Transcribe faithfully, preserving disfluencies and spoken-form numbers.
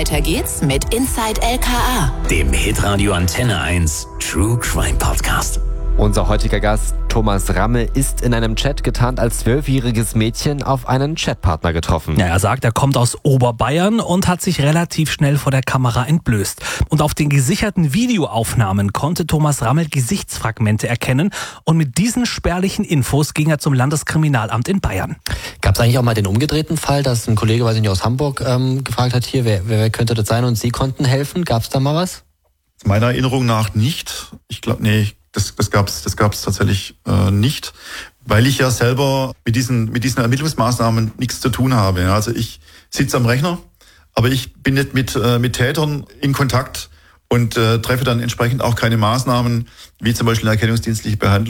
Weiter geht's mit Inside L K A, dem Hitradio Antenne eins True Crime Podcast. Unser heutiger Gast, Thomas Rammel, ist in einem Chat getarnt als zwölfjähriges Mädchen auf einen Chatpartner getroffen. Ja, er sagt, er kommt aus Oberbayern und hat sich relativ schnell vor der Kamera entblößt. Und auf den gesicherten Videoaufnahmen konnte Thomas Rammel Gesichtsfragmente erkennen. Und mit diesen spärlichen Infos ging er zum Landeskriminalamt in Bayern. Gab es eigentlich auch mal den umgedrehten Fall, dass ein Kollege, weiß ich nicht, aus Hamburg ähm, gefragt hat, hier, wer, wer könnte das sein und Sie konnten helfen? Gab es da mal was? Meiner Erinnerung nach nicht. Ich glaube, nee, das, das gab's, das gab's tatsächlich äh, nicht, weil ich ja selber mit diesen, mit diesen Ermittlungsmaßnahmen nichts zu tun habe. Also ich sitze am Rechner, aber ich bin nicht mit, äh, mit Tätern in Kontakt und äh, treffe dann entsprechend auch keine Maßnahmen, wie zum Beispiel eine erkennungsdienstliche Behandlung.